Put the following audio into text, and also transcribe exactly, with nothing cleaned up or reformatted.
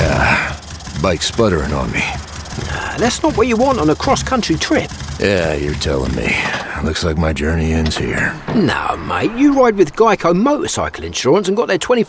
Ah, bike's sputtering on me. Nah, that's not what you want on a cross-country trip. Yeah, you're telling me. Looks like my journey ends here. No, mate, you ride with Geico motorcycle insurance and got their twenty-five